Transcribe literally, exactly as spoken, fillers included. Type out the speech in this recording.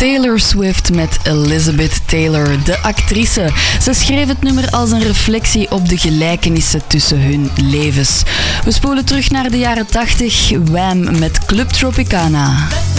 Taylor Swift met Elizabeth Taylor, de actrice. Ze schreef het nummer als een reflectie op de gelijkenissen tussen hun levens. We spoelen terug naar de jaren tachtig. Wham met Club Tropicana.